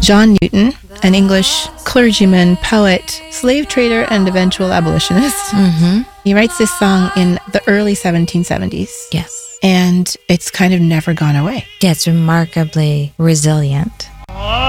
John Newton, an English clergyman, poet, slave trader, and eventual abolitionist. He writes this song in the early 1770s. Yes. And it's kind of never gone away. Yeah, it's remarkably resilient.